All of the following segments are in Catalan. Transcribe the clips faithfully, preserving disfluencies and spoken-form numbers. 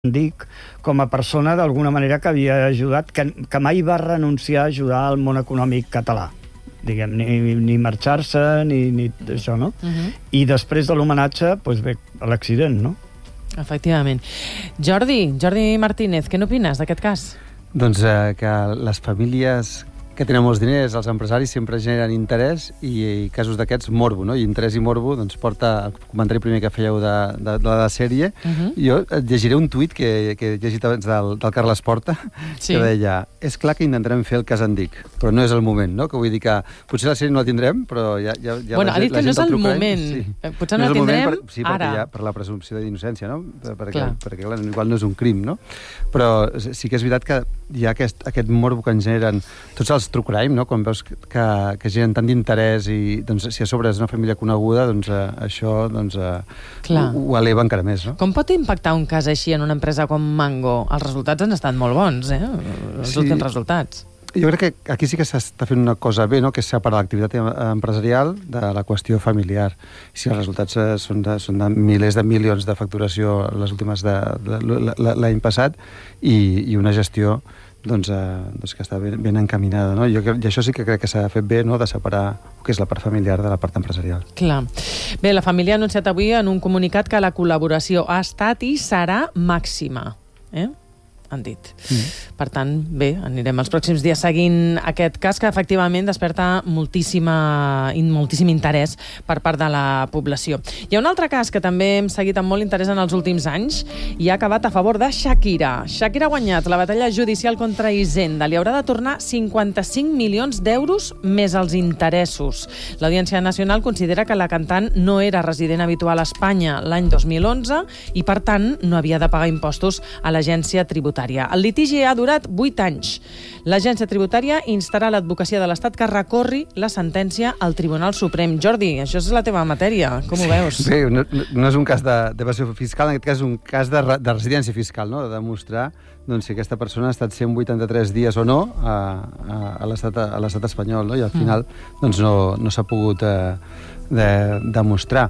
dic, com a persona d'alguna manera que havia ajudat, que, que mai va renunciar a ajudar al món econòmic català, diguem, ni, ni marxar-se, ni, ni això, no? Uh-huh. I després de l'homenatge, doncs bé, l'accident, no? Efectivament. Jordi, Jordi Martínez, què n'opines d'aquest cas? Doncs eh, que les famílies que tenen molts diners, els empresaris sempre generen interès i, i casos d'aquests, morbo, no? I interès i morbo doncs, porta el comentari primer que fèieu de, de, de la sèrie. Uh-huh. Jo et llegiré un tuit que, que he llegit abans del, del Carles Porta, sí. Que deia, és clar que intentarem fer el cas Andic, però no és el moment, no? Que vull dir que potser la sèrie no la tindrem, però ja, ja, ja bueno, la, ha dit la que no és el moment. Sí. Potser no, no la tindrem per, sí, ara. Ja, per la presumpció d'innocència, no? Perquè, clar. perquè clar, igual no és un crim, no? Però sí que és veritat que hi ha aquest, aquest morbo que en generen tots els true crime, no? Quan veus que, que generen tant d'interès i doncs, si a sobre és una família coneguda, doncs eh, això doncs, eh, ho, ho eleva encara més, no? Com pot impactar un cas així en una empresa com Mango? Els resultats han estat molt bons, eh? Els sí. últims resultats. Jo crec que aquí sí que s'està fent una cosa bé, no? Que és separar l'activitat empresarial de la qüestió familiar. Si els resultats eh, són, de, són de milers de milions de facturació les últimes de, de, de l'any passat i, i una gestió doncs, eh, doncs que està ben, ben encaminada, no? Jo, I això sí que crec que s'ha fet bé, no?, de separar el que és la part familiar de la part empresarial. Clar. Bé, la família ha anunciat avui en un comunicat que la col·laboració ha estat i serà màxima. Eh? Han dit. Mm. Per tant, bé, anirem els pròxims dies seguint aquest cas que efectivament desperta moltíssima, moltíssim interès per part de la població. Hi ha un altre cas que també hem seguit amb molt interès en els últims anys i ha acabat a favor de Shakira. Shakira ha guanyat la batalla judicial contra Hisenda. Li haurà de tornar cinquanta-cinc milions d'euros més els interessos. L'Audiència Nacional considera que la cantant no era resident habitual a Espanya l'any dos mil onze i, per tant, no havia de pagar impostos a l'agència tributària. El litigi ha durat vuit anys. L'agència tributària instarà l'advocacia de l'Estat que recorri la sentència al Tribunal Suprem. Jordi, això és la teva matèria. Com ho veus? Sí, no, no és un cas d'evasió fiscal, en aquest cas és un cas de, de residència fiscal, no? De demostrar doncs, si aquesta persona ha estat cent vuitanta-tres dies o no a, a, a l'estat espanyol, no? I al final doncs, no, no s'ha pogut eh, de, demostrar.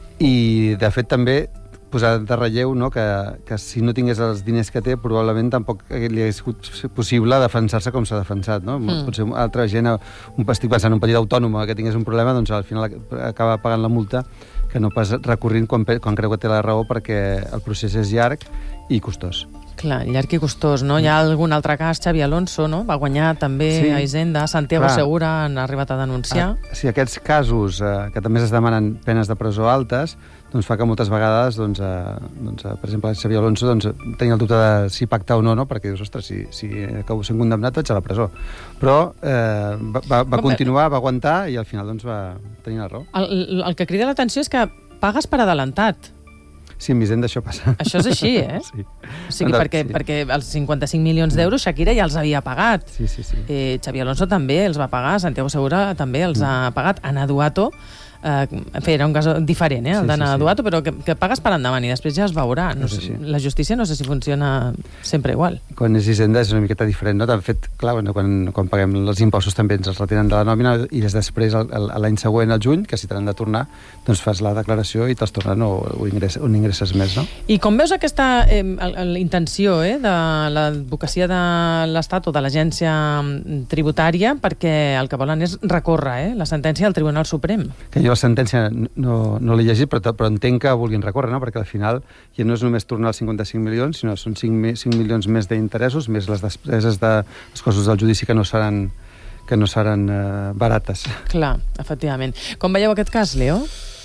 I, de fet, també posar de relleu, no?, que, que si no tingués els diners que té, probablement tampoc li hagués sigut possible defensar-se com s'ha defensat, no? Mm. Potser altra gent, un, estic pensant en un petit autònom que tingués un problema, doncs al final acaba pagant la multa que no pas recorrint quan, quan creu que té la raó, perquè el procés és llarg i costós. Clar, llarg i costós, no? Hi ha algun altre cas, Xavi Alonso, no? Va guanyar també sí, a Hisenda, Santiago clar. Segura han arribat a denunciar. Ah, sí, aquests casos eh, que també es demanen penes de presó altes, doncs fa que moltes vegades, doncs, eh, doncs, eh, per exemple, Xavi Alonso doncs, tenia el dubte de si pactar o no, no? Perquè dius, ostres, si, si acabo sent condemnat vaig a la presó. Però eh, va, va, va continuar, va aguantar i al final doncs, va tenir la raó. El, el que crida l'atenció és que pagues per adelantat. Sí, amb Hisenda això passa. Això és així, eh? Sí. O sigui, perquè, sí. perquè els cinquanta-cinc milions d'euros Shakira ja els havia pagat. Sí, sí, sí. Eh, Xavi Alonso també els va pagar, Santiago Segura també els mm. ha pagat. Ana Duato, eh, en fi, era un cas diferent, eh, el sí, d'Ana sí, sí. Duato, però que, que pagues per endavant i després ja es veurà. No sé, la justícia no sé si funciona sempre igual. Quan és Hisenda és una miqueta diferent, no? De fet, clar, quan, quan paguem els impostos també ens els retenen de la nòmina i des després, l'any següent, al juny, que si t'han de tornar, doncs fas la declaració i te'ls tornen o, o ingresses, un ingresses més, no? I com veus aquesta eh, intenció eh, de l'advocacia de l'Estat o de l'agència tributària, perquè el que volen és recórrer eh, la sentència del Tribunal Suprem? Que jo la sentència no, no l'he llegit, però, però entenc que vulguin recórrer, no? Perquè al final ja no és només tornar els cinquanta-cinc milions, sinó són cinc, cinc milions més d'interessos, més les despeses dels costos del judici que no seran, que no seran eh, barates. Clar, efectivament. Com veieu aquest cas, Leo?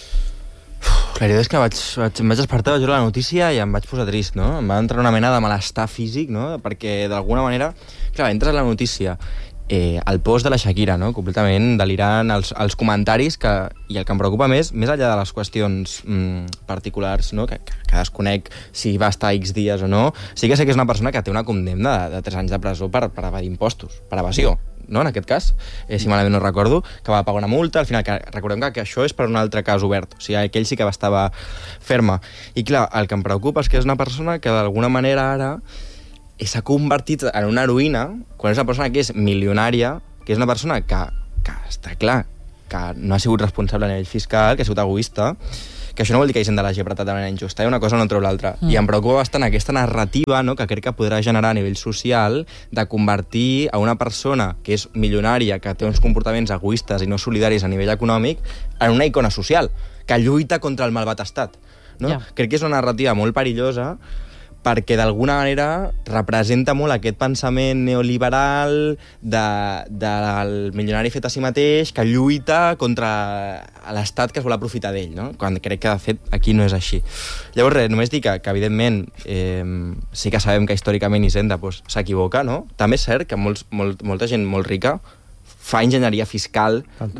La veritat és que vaig, vaig, em vaig despertar, vaig veure la notícia i em vaig posar trist, no? Em va entrar una mena de malestar físic, no? Perquè d'alguna manera, clar, entres a la notícia, eh, el post de la Shakira, no? Completament delirant, els, els comentaris, que, i el que em preocupa més, més enllà de les qüestions mm, particulars, no? Que, que, que desconec si va estar X dies o no, sí que sé que és una persona que té una condemna de, de tres anys de presó per, per evadir impostos, per evasió. No, en aquest cas, eh, si malament no recordo, que va pagar una multa, al final, que recordem que, que això és per un altre cas obert, o sigui, aquell sí que estava ferma. I clar, el que em preocupa és que és una persona que d'alguna manera ara s'ha convertit en una heroïna, quan és una persona que és milionària, que és una persona que, que està clar, que no ha sigut responsable a nivell fiscal, que ha sigut egoista, que això no vol dir que Hisenda l'hagi apretat de manera injusta, eh? Una cosa no treu l'altra. Mm. I em preocupa bastant aquesta narrativa, no?, que crec que podrà generar a nivell social de convertir a una persona que és milionària, que té uns comportaments egoistes i no solidaris a nivell econòmic, en una icona social, que lluita contra el malvat estat. No? Yeah. Crec que és una narrativa molt perillosa perquè d'alguna manera representa molt aquest pensament neoliberal de, del milionari fet a si mateix que lluita contra l'estat que es vol aprofitar d'ell, no? Quan crec que, de fet, aquí no és així. Llavors, res, només dic que, que evidentment, eh, sí que sabem que històricament Hisenda doncs, s'equivoca, no? També és cert que molts, molt, molta gent molt rica fa enginyeria fiscal de,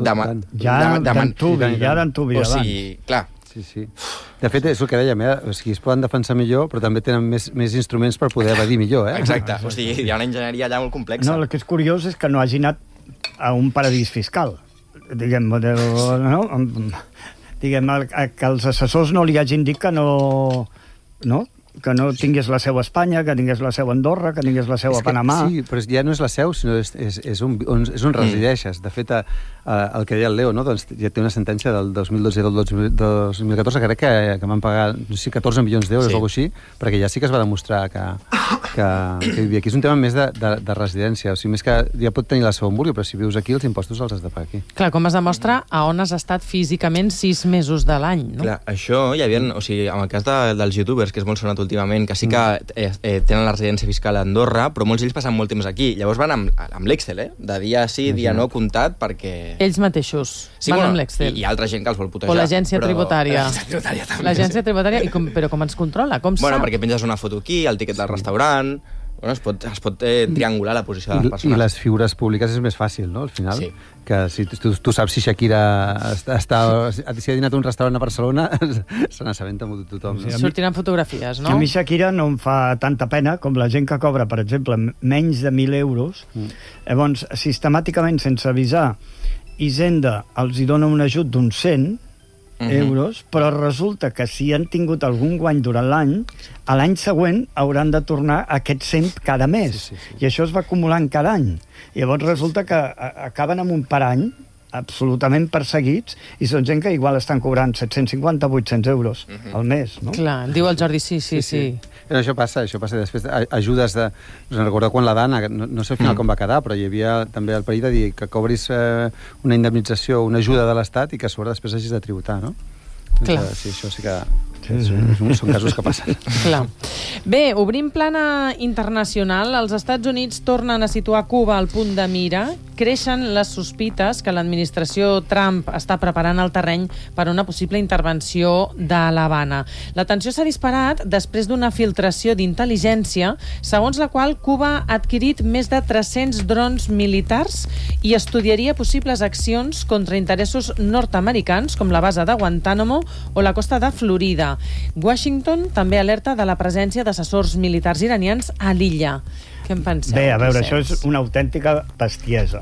ja d'antubi, ja d'antubi o sigui, clar. Sí, sí. De fet, és el que dèiem, eh? O sigui, es poden defensar millor, però també tenen més, més instruments per poder evadir millor, eh? Exacte, o sigui, hi ha una enginyeria allà molt complexa. No, el que és curiós és que no hagi anat a un paradís fiscal, diguem, no? Diguem, que els assessors no li hagin dit que no... no? que no tingués la seu a Espanya, que tingués la seu a Andorra, que tingués la seu a Panamà... Sí, però ja no és la seu, sinó és, és, és, un, on, és on resideixes. De fet, a, a, el que deia el Leo, no? Doncs ja té una sentència del dos mil dotze i del dos mil catorze, que crec que, que van pagar no sé, catorze milions d'euros sí. o alguna cosa així, perquè ja sí que es va demostrar que, que, que vivia aquí. És un tema més de, de, de residència, o sigui, més que ja pot tenir la seu on vulgui, però si vius aquí, els impostos els has de pagar aquí. Clar, com es demostra a on has estat físicament sis mesos de l'any, no? Clar, això hi havia, o sigui, en el cas de, dels youtubers, que és molt sonat últimament, que sí que eh, eh, tenen la residència fiscal a Andorra, però molts d'ells passen molt temps aquí. Llavors van amb, amb l'Excel, eh? De dia sí, dia no comptat, perquè... Ells mateixos sí, van bueno, amb l'Excel. I, I altra gent que els vol putejar. O l'agència però... tributària. L'agència tributària també. L'agència tributària, i com, però com ens controla? Com bueno, sap? Perquè penges una foto aquí, el tiquet del restaurant... Bueno, es pot, es pot eh, triangular la posició de les persones. I les figures públiques és més fàcil, no?, al final. Sí. Que si tu, tu saps si Shakira està, està, si ha dinat a un restaurant a Barcelona, se n'assabenta molt tothom. No? Sí, sortiran fotografies, no? A mi Shakira no em fa tanta pena com la gent que cobra, per exemple, menys de mil euros. Mm. Llavors, sistemàticament, sense avisar, Hisenda els hi dona un ajut d'uns cent Uh-huh. euros, però resulta que si han tingut algun guany durant l'any, a l'any següent hauran de tornar aquests cent cada mes. Sí, sí, sí. I això es va acumulant cada any. I llavors resulta que acaben amb un parany absolutament perseguits i són gent que igual estan cobrant set-cents cinquanta a vuit-cents euros uh-huh. al mes, no? Clar, diu el Jordi, sí, sí, sí. sí. sí. Això passa, això passa. Després ajudes de... No recordo quan la Dana, no, no sé al final mm. com va quedar, però hi havia també el perill de dir que cobris eh, una indemnització, una ajuda de l'Estat i que a sobre després hagis de tributar, no? Clar. Doncs, sí, això sí que... Sí, sí. Són casos que passen. Clar. Bé, obrim plana internacional. Els Estats Units tornen a situar Cuba al punt de mira. Creixen les sospites que l'administració Trump està preparant el terreny per a una possible intervenció de l'Havana. La tensió s'ha disparat després d'una filtració d'intel·ligència segons la qual Cuba ha adquirit més de tres-cents drons militars i estudiaria possibles accions contra interessos nord-americans com la base de Guantánamo o la costa de Florida. Washington també alerta de la presència d'assessors militars iranians a l'illa. Què en penseu? Bé, a veure, això és una autèntica bestiesa.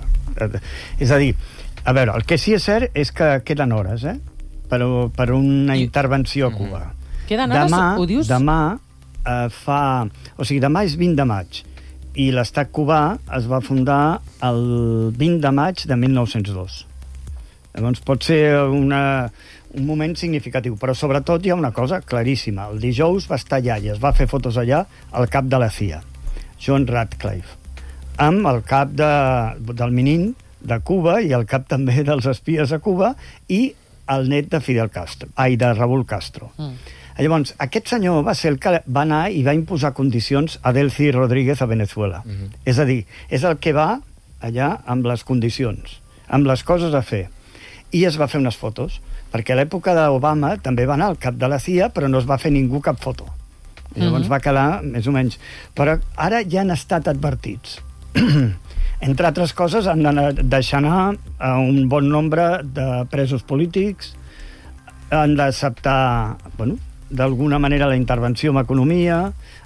És a dir, a veure, el que sí és cert és que queden hores, eh? Per, per una I... intervenció a Cuba. Mm-hmm. Queden hores, demà, ho dius? Demà eh, fa... O sigui, demà és vint de maig i l'estat cubà es va fundar el vint de maig de mil nou-cents dos. Llavors pot ser una... un moment significatiu, però sobretot hi ha una cosa claríssima. El dijous va estar allà i es va fer fotos allà al cap de la C I A, John Ratcliffe, amb el cap de, del Minin de Cuba i el cap també dels espies a Cuba i el net de Fidel Castro, ai, de Raúl Castro. Mm. Llavors, aquest senyor va ser el que va anar i va imposar condicions a Delcy Rodríguez a Venezuela. Mm-hmm. És a dir, és el que va allà amb les condicions, amb les coses a fer. I es va fer unes fotos, perquè a l'època d'Obama també va anar al cap de la C I A, però no es va fer ningú cap foto. I llavors mm-hmm. va quedar més o menys. Però ara ja han estat advertits. Entre altres coses, han de deixar anar a un bon nombre de presos polítics, han d'acceptar, bueno, d'alguna manera la intervenció en economia,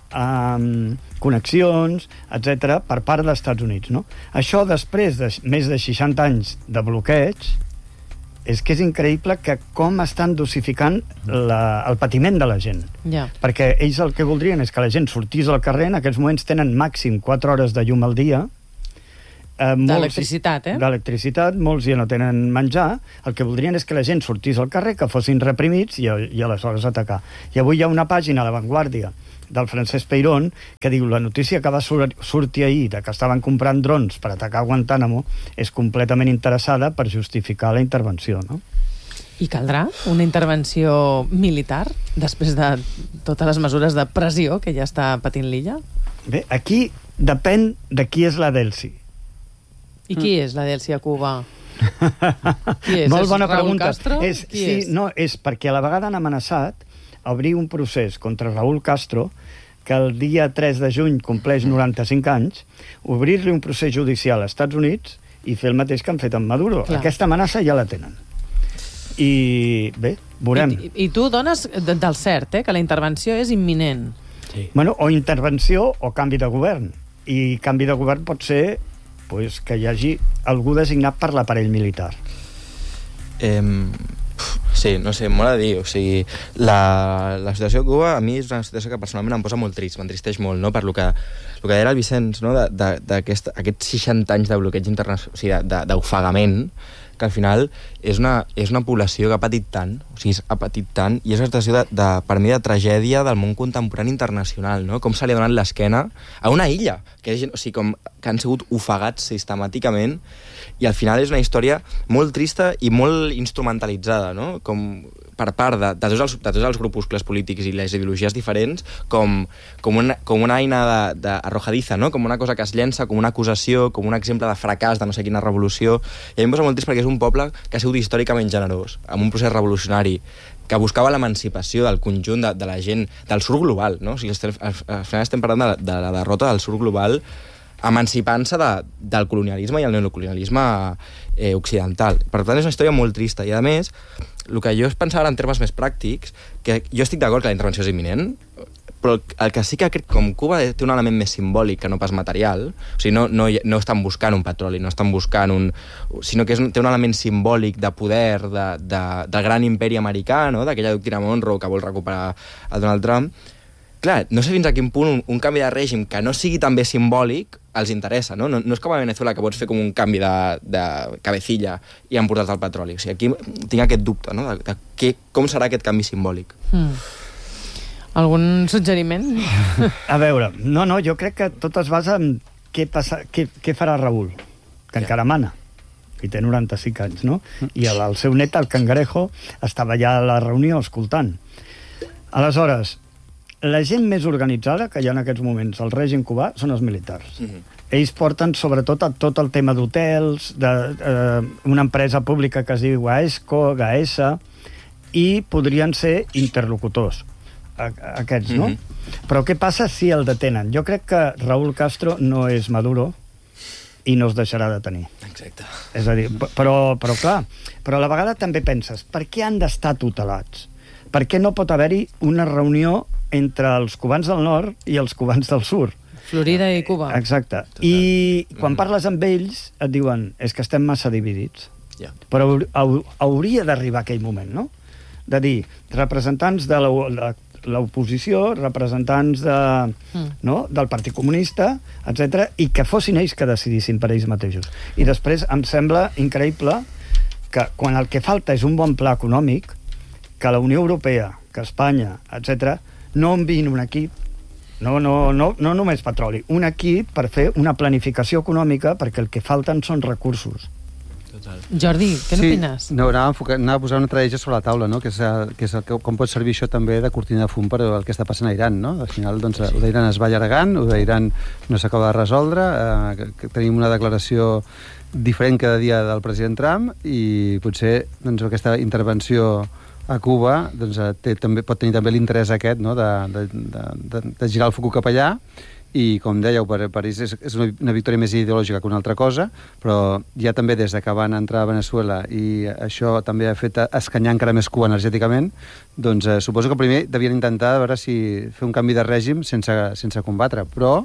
amb connexions, etcètera, per part dels Estats Units, no? Això, després de més de seixanta anys de bloqueig, és que és increïble que com estan dosificant la, el patiment de la gent. Yeah. Perquè ells el que voldrien és que la gent sortís al carrer, en aquests moments tenen màxim quatre hores de llum al dia, Eh, molts- D'electricitat, eh? D'electricitat, molts ja no tenen menjar. El que voldrien és que la gent sortís al carrer, que fossin reprimits i, i aleshores atacar. I avui hi ha una pàgina a La Vanguardia del Francesc Peirón que diu la notícia que va sur sortir ahir de que estaven comprant drons per atacar Guantánamo és completament interessada per justificar la intervenció, no? I caldrà una intervenció militar després de totes les mesures de pressió que ja està patint l'illa? Bé, aquí depèn de qui és la Delsi. I qui és la Delsi a Cuba? Qui és? Molt És bona Raúl pregunta. Castro? És, Qui sí, és? No, és perquè a la vegada han amenaçat obrir un procés contra Raúl Castro que el dia tres de juny compleix noranta-cinc anys, obrir-li un procés judicial als Estats Units i fer el mateix que han fet amb Maduro. Clar. Aquesta amenaça ja la tenen. I bé, veurem. I, I tu dones de, del cert, eh, que la intervenció és imminent. Sí. Bueno, o intervenció o canvi de govern. I canvi de govern pot ser pues, que hi hagi algú designat per l'aparell militar. Eh, sí, no sé, molt a dir. O sigui, la, la situació de Cuba a mi és una situació que personalment em posa molt trist, m'entristeix molt, no? Per lo que, lo que deia el Vicenç, no? D'aquests seixanta anys de bloqueig internacional, o sigui, d'ofegament, que al final és una, és una població que ha patit tant, o sigui, ha patit tant, i és una situació, de, de, per mi, de tragèdia del món contemporani internacional, no? Com se li ha donat l'esquena a una illa, que, és, o sigui, com, que han sigut ofegats sistemàticament, i al final és una història molt trista i molt instrumentalitzada, no? Com per part de, de, tots els, de tots els grupuscles polítics i les ideologies diferents, com, com, una, com una eina de, de arrojadiza, no? Com una cosa que es llença, com una acusació, com un exemple de fracàs de no sé quina revolució. I a mi em posa molt trist perquè és un poble que ha sigut històricament generós, amb un procés revolucionari, que buscava l'emancipació del conjunt de, de la gent, del sud global, no? O sigui, estem, al, al final estem parlant de, de la derrota del sud global emancipant-se de, del colonialisme i el neocolonialisme eh, occidental. Per tant, és una història molt trista. I, a més, el que jo pensava en termes més pràctics, que jo estic d'acord que la intervenció és imminent, però el que sí que crec, com Cuba té un element més simbòlic que no pas material, o sigui, no, no, no estan buscant un petroli, no estan buscant un... sinó que és, té un element simbòlic de poder de, de, del gran imperi americà, no? D'aquella doctrina Monroe que vol recuperar el Donald Trump. Clar, no sé fins a quin punt un, un canvi de règim que no sigui també simbòlic els interessa, no? No, no és com a Venezuela que pots fer com un canvi de, de cabecilla i han portat el petroli. O sigui, aquí tinc aquest dubte, no? De, de què, com serà aquest canvi simbòlic. Mm. Algun suggeriment? A veure, no, no, jo crec que tot es basa en què, passa, què, què farà Raúl, que Ja. encara mana, i té noranta-cinc anys, no? I el, el seu net, el Cangrejo, estava allà a la reunió escoltant. Aleshores, la gent més organitzada que hi ha en aquests moments al règim cubà són els militars. Mm-hmm. Ells porten sobretot a tot el tema d'hotels, de, eh, una empresa pública que es diu Gaesco, Gaesa, i podrien ser interlocutors, a, a aquests, no? Mm-hmm. Però què passa si el detenen? Jo crec que Raúl Castro no és Maduro i no es deixarà detenir. Exacte. És a dir, però, però clar, però a la vegada també penses, per què han d'estar tutelats? Per què no pot haver-hi una reunió entre els cubans del nord i els cubans del sud? Florida i Cuba. Exacte. I quan parles amb ells et diuen és que estem massa dividits. Ja. Però hau- hauria d'arribar aquell moment, no? De dir, representants de la- la- l'oposició, representants de, Mm. no? del Partit Comunista, etcètera, i que fossin ells que decidissin per ells mateixos. I després em sembla increïble que quan el que falta és un bon pla econòmic, que la Unió Europea, que Espanya, etcètera, no enviïn un equip, no, no, no, no només petroli, un equip per fer una planificació econòmica, perquè el que falten són recursos. Total. Jordi, què sí, n'opines? No, anava a, enfocar, anava a posar una altra idea sobre la taula, no? que és, eh, que és el, que, com pot servir això també de cortina de fum per el que està passant a Iran. No? Al final, doncs, sí. Ho d'Iran es va allargant, ho d'Iran no s'acaba de resoldre, eh, que, que tenim una declaració diferent cada dia del president Trump i potser doncs, aquesta intervenció a Cuba doncs, té, també, pot tenir també l'interès aquest, no? de, de, de, de, de girar el focus cap allà, i com dèieu, per París és, és una, una victòria més ideològica que una altra cosa, però ja també des de que van entrar a Venezuela i això també ha fet escanyar encara més Cuba energèticament, doncs eh, suposo que primer devien intentar veure si fer un canvi de règim sense, sense combatre, però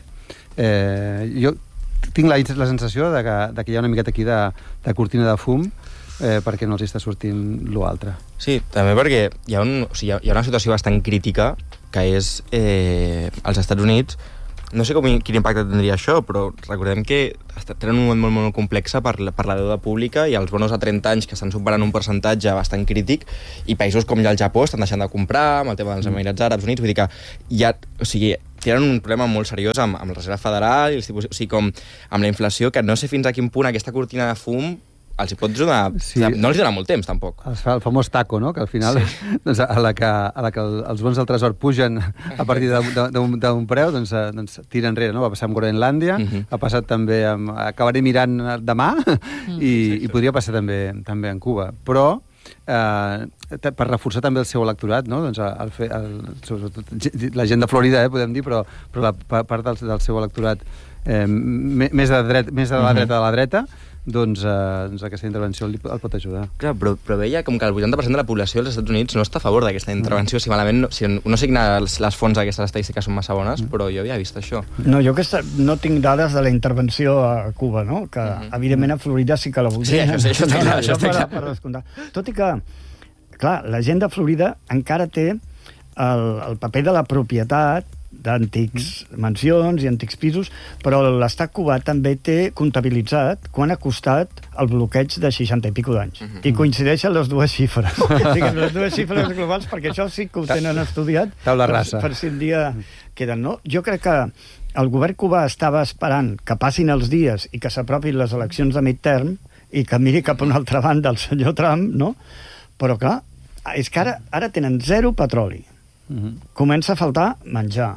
eh, jo tinc la, la sensació de que, de que hi ha una miqueta aquí de, de cortina de fum eh, perquè no els està sortint l'altre. Sí, també perquè hi ha, un, o sigui, hi ha una situació bastant crítica que és eh, als Estats Units no sé com, quin impacte tindria això, però recordem que tenen un moment molt, molt complex per, per la deuda pública i els bonos a trenta anys que estan superant un percentatge bastant crític i països com ja el Japó estan deixant de comprar amb el tema dels Emirats Àrabs Units, vull dir que hi ha, o sigui, tenen un problema molt seriós amb, amb la Reserva Federal i els tipus, o sigui, com amb la inflació, que no sé fins a quin punt aquesta cortina de fum els hi pot donar... Sí. No els dona molt temps, tampoc. Es fa el famós taco, no?, que al final, sí. doncs, a la que, a la que els bons del tresor pugen a partir d'un preu, doncs, doncs tira enrere, no? Va passar amb Groenlàndia, uh -huh. ha passat també amb... Acabaré mirant demà, uh-huh. i, i podria passar també, també en Cuba. Però... Eh, per reforçar també el seu electorat, no? Doncs el, el, el, la gent de Florida, eh, podem dir, però, però la part del, del seu electorat eh, més, de dret, més de la dreta de la dreta, doncs, eh, doncs aquesta intervenció el, el pot ajudar. Clar, però, però veia com que el vuitanta per cent de la població dels Estats Units no està a favor d'aquesta intervenció, si malament no, si no signa les, les fonts d'aquestes estadístiques són massa bones, mm. però jo havia vist això. No, jo aquesta, no tinc dades de la intervenció a Cuba, no? Que, mm-hmm. evidentment, a Florida sí que la voldrien. Sí, això, això, no, no, això per, per descomptar. Tot i que, clar, la gent de Florida encara té el, el paper de la propietat d'antics mansions i antics pisos, però l'estat cubà també té comptabilitzat quan ha costat el bloqueig de seixanta i pico d'anys. Uh -huh. I coincideixen les dues xifres. Diguem, les dues xifres globals, perquè això sí que ho tenen estudiat. Taula rasa. Per, per si un dia queden, no? Jo crec que el govern cubà estava esperant que passin els dies i que s'apropin les eleccions de midterm i que miri cap a una altra banda el senyor Trump, no? Però, clar, és que ara, ara tenen zero petroli. Uh-huh. Comença a faltar menjar.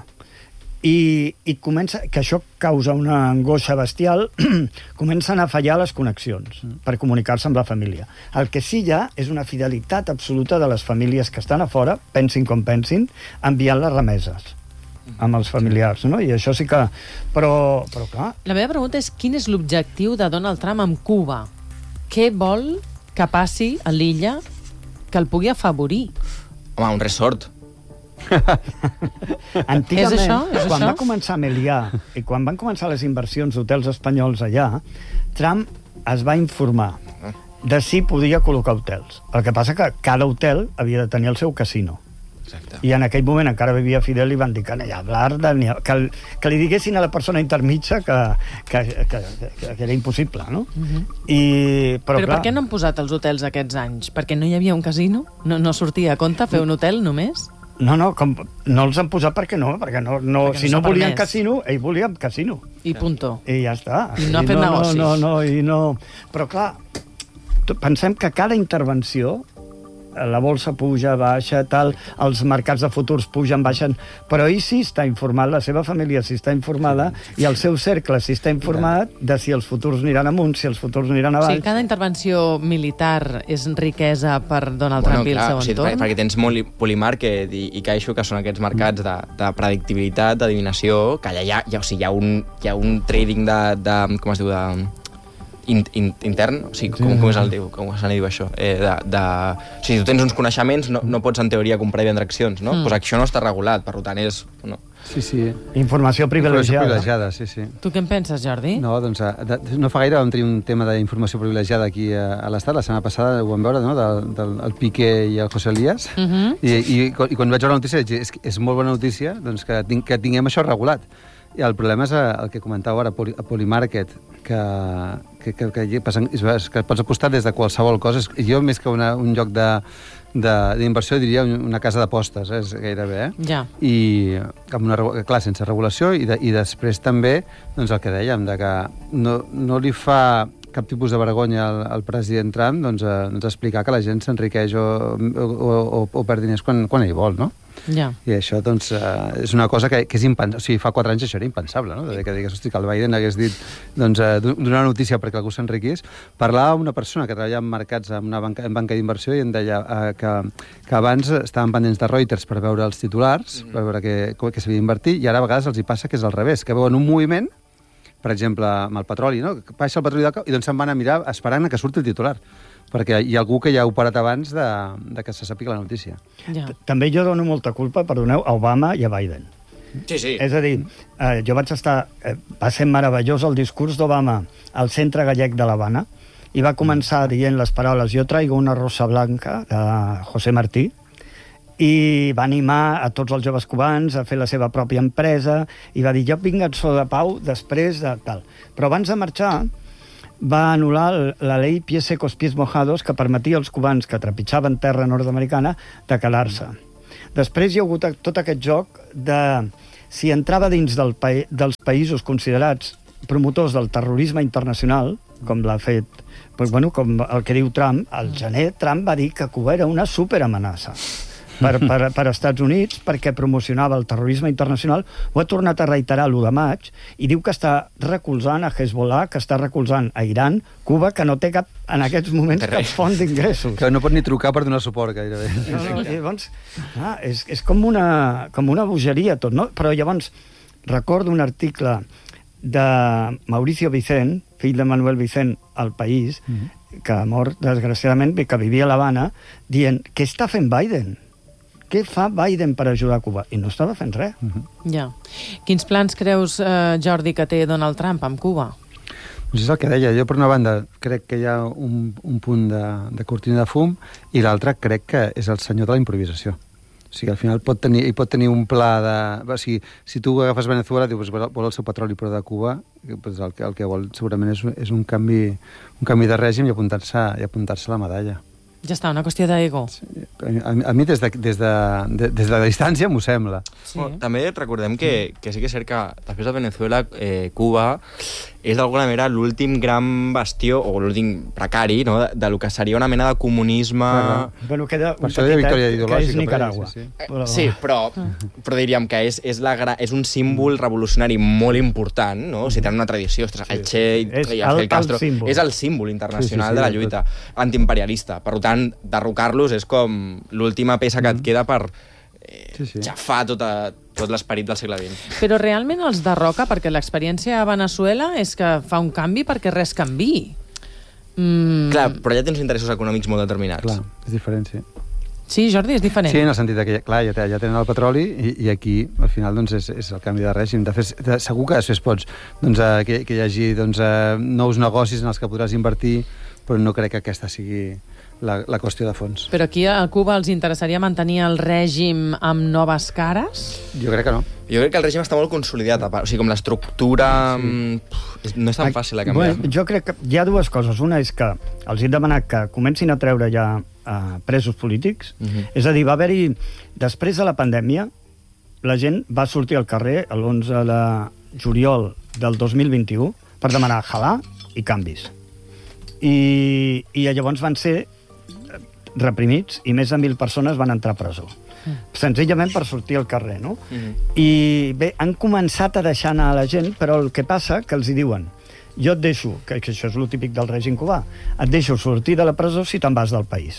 I, i comença, que això causa una angoixa bestial, comencen a fallar les connexions uh-huh. per comunicar-se amb la família. El que sí hi ha és una fidelitat absoluta de les famílies que estan a fora, pensin com pensin, enviant les remeses amb els familiars, no? I això sí que... Però, però clar... La meva pregunta és quin és l'objectiu de Donald Trump amb Cuba? Què vol que passi a l'illa que el pugui afavorir? Home, un resort. Antigament, és això? És quan això? va començar a Melià i quan van començar les inversions d'hotels espanyols allà, Trump es va informar de si podia col·locar hotels. El que passa que cada hotel havia de tenir el seu casino. Exacte. I en aquell moment encara vivia Fidel i van dir que, ni ha, que, que li diguessin a la persona intermitja que, que, que, que, que era impossible, no? Uh-huh. I, però però clar, per què no han posat els hotels aquests anys? Perquè no hi havia un casino? No, no sortia a compte fer un hotel només? No, no, com, no els han posat perquè no, perquè no, no perquè si no no volien permès. Casino, ell volia casino. I punto. I ja està. I no ha fet no, negocis. No, no, no, i no... Però clar, pensem que cada intervenció, la bolsa puja, baixa, tal, els mercats de futurs pugen, baixen, però ell sí està informat, la seva família sí està informada, i el seu cercle sí està informat de si els futurs aniran amunt, si els futurs aniran avall. O sigui, cada intervenció militar és riquesa per Donald bueno, Trump i el seu o sigui, entorn? Perquè tens molt Polymarket i, i Caixo, que són aquests mercats de, de predictibilitat, d'adivinació, que allà hi ha, hi ha, o sigui, hi ha, un, hi ha un trading de, de com es diu, de... In, in, intern, o sigui, com, com, és el diu, com se n'hi diu això? Eh, de, de, o sigui, tu tens uns coneixements, no, no pots en teoria comprar i vendre accions, no? Mm. Pues això no està regulat, per tant és... No. Sí, sí. Informació privilegiada. Informació privilegiada, sí, sí. Tu què en penses, Jordi? No, doncs de, no fa gaire vam tenir un tema d'informació privilegiada aquí a, a l'Estat, la setmana passada ho vam veure, no?, del, del el Piqué i el José Elías, uh -huh. I, i, i quan vaig veure la notícia és, és molt bona notícia doncs, que, ting, que tinguem això regulat. I el problema és el que comentàveu ara, a Polymarket, que, que, que, que, que pots apostar des de qualsevol cosa. Jo, més que una, un lloc d'inversió, diria una casa d'apostes, eh? És gairebé. Eh? Ja. I, amb una, clar, sense regulació, i, de, i després també, doncs el que dèiem, de que no, no li fa cap tipus de vergonya al, al president Trump doncs, eh, doncs explicar que la gent s'enriqueix o, o, o, o perd diners quan, quan ell vol, no? Ja. I això, doncs, eh, és una cosa que, que és impensable. O sigui, fa quatre anys això era impensable, no? De que digués, hosti, que el Biden hagués dit, doncs, eh, donar una notícia perquè algú s'enriquís. Parlava amb una persona que treballa en mercats, en una banca, en banca d'inversió, i em deia eh, que, que abans estaven pendents de Reuters per veure els titulars, mm-hmm. per veure què, què s'havia d'invertir, i ara a vegades els hi passa que és al revés, que veuen un moviment, per exemple, amb el petroli, no? Baixa el petroli del cap i doncs se'n van a mirar esperant que surti el titular, perquè hi ha algú que ja ha operat abans de, de que se sàpiga la notícia. Ja. També jo dono molta culpa, perdoneu, a Obama i a Biden. Sí, sí. És a dir, eh, jo vaig estar... Eh, va ser meravellós el discurs d'Obama al Centre Gallec de l'Havana, i va començar dient les paraules: jo traigo una rosa blanca, de José Martí, i va animar a tots els joves cubans a fer la seva pròpia empresa i va dir, jo vinc en so de pau després de tal. Però abans de marxar va anul·lar la llei Pies Secos, Pies Mojados, que permetia als cubans que trepitjaven terra nord-americana de quedar-se. Després hi ha hagut tot aquest joc de si entrava dins del pa dels països considerats promotors del terrorisme internacional, com l'ha fet, doncs, bueno, com el que diu Trump, al gener Trump va dir que Cuba era una superamenaça per, per, per Estats Units, perquè promocionava el terrorisme internacional. Ho ha tornat a reiterar l'u de maig i diu que està recolzant a Hezbollah, que està recolzant a Iran, Cuba, que no té cap, en aquests moments cap font d'ingressos. Que no pot ni trucar per donar suport, gairebé. No, no, llavors, ah, és, és com, una, com una bogeria tot, no? Però llavors recordo un article de Mauricio Vicent, fill de Manuel Vicent, al País, mm-hmm. que ha mort, desgraciadament, que vivia a l'Havana, dient, què està fent Biden? Què fa Biden per ajudar a Cuba? I no estava fent res. Uh-huh. Ja. Quins plans creus, eh, Jordi, que té Donald Trump amb Cuba? Doncs és el que deia. Jo, per una banda, crec que hi ha un, un punt de, de cortina de fum i l'altre crec que és el senyor de la improvisació. O sigui, al final pot tenir, hi pot tenir un pla de... O sigui, si tu agafes Venezuela, dius, vol el seu petroli, però de Cuba, doncs el, que, el que vol segurament és, és un, canvi, un canvi de règim i apuntar-se i apuntar-se la medalla. Ja està, una qüestió d'ego. Sí. A, a mi, des de, des de, de, des de la distància, m'ho sembla. Sí. Bueno, també recordem que, que sí que és cert que després de Venezuela, eh, Cuba és d'alguna manera l'últim gran bastió, o l'últim precari, no?, de, de lo que seria una mena de comunisme... Però, bueno, queda un petitet que és Nicaragua. Sí, sí. Però... sí però, però diríem que és, és, la gra... és un símbol revolucionari molt important, no? O sigui, tenen una tradició, ostres, el Che i el Castro... És el símbol internacional sí, sí, sí, de la lluita antiimperialista. Per tant, derrocar-los és com l'última peça que et queda per eh, sí, sí. xafar tota, tot l'esperit del segle vint. Però realment els derroca perquè l'experiència a Venezuela és que fa un canvi perquè res canviï. Mm. Clar, però ja tens interessos econòmics molt determinats. Clar, és diferent, sí. Sí, Jordi, és diferent. Sí, en el sentit que, clar, ja, ja tenen el petroli i, i aquí, al final, doncs, és, és el canvi de règim. De fet, de, segur que després pots doncs, eh, que, que hi hagi doncs, eh, nous negocis en els que podràs invertir, però no crec que aquesta sigui la, la qüestió de fons. Però aquí a Cuba els interessaria mantenir el règim amb noves cares? Jo crec que no. Jo crec que el règim està molt consolidat. O sigui, com l'estructura... Sí. No és tan fàcil de canviar. Bueno, jo crec que hi ha dues coses. Una és que els he demanat que comencin a treure ja uh, presos polítics. Uh-huh. És a dir, va haver-hi... Després de la pandèmia, la gent va sortir al carrer l'onze de juliol del dos mil vint-i-u per demanar halà i canvis. I, i llavors van ser reprimits i més de mil persones van entrar a presó. Mm. Senzillament per sortir al carrer, no? Mm-hmm. I bé, han començat a deixar anar a la gent, però el que passa que els hi diuen jo et deixo, que això és lo típic del règim cubà, et deixo sortir de la presó si te'n vas del país.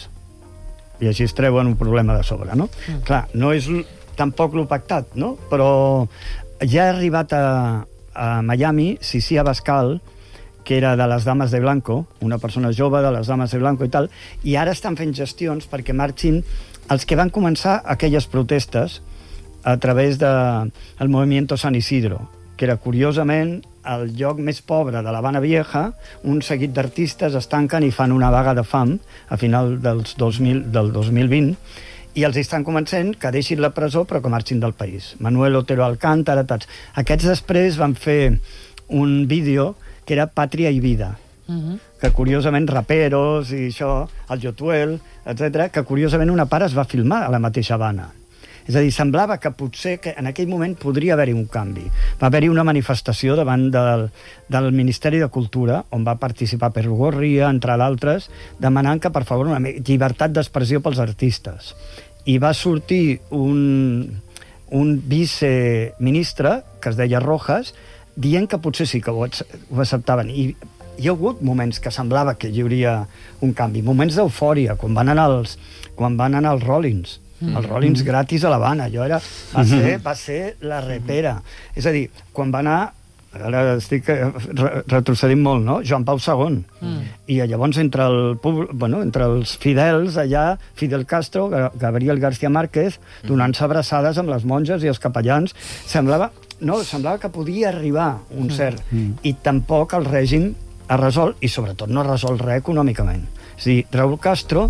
I així es treuen un problema de sobre, no? Mm. Clar, no és tampoc lo pactat, no? Però ja ha arribat a, a Miami Sisi Abascal, que era de les Dames de Blanco, una persona jove de les Dames de Blanco i tal, i ara estan fent gestions perquè marxin els que van començar aquelles protestes a través del de Movimiento San Isidro, que era, curiosament, el lloc més pobre de l'Havana Vieja. Un seguit d'artistes es tanquen i fan una vaga de fam a final dels dos mil, del dos mil vint, i els estan convencent que deixin la presó però que marxin del país. Manuel Otero Alcántara, tots. Aquests després van fer un vídeo que era Pàtria i Vida, uh-huh. que curiosament raperos i això, el Yotuel, etcètera, que curiosament una part es va filmar a la mateixa Havana. És a dir, semblava que potser que en aquell moment podria haver-hi un canvi. Va haver-hi una manifestació davant del, del Ministeri de Cultura, on va participar Pedro Gorria, entre d'altres, demanant que, per favor, una llibertat d'expressió pels artistes. I va sortir un, un viceministre, que es deia Rojas, dient que potser sí que ho, ho acceptaven. I hi ha hagut moments que semblava que hi hauria un canvi, moments d'eufòria, quan van anar els, quan van anar els Rollins, mm. els Rollins gratis a l'Havana. Allò era, va, ser, va ser la repera. És a dir, quan va anar, ara estic retrocedint molt, no? Joan Pau segon. Mm. I llavors entre, el, bueno, entre els fidels allà, Fidel Castro, Gabriel García Márquez, donant-se abraçades amb les monges i els capellans, semblava... No, semblava que podia arribar un cert... Mm. I tampoc el règim ha resolt, i sobretot no ha resolt res econòmicament. És a dir, Raúl Castro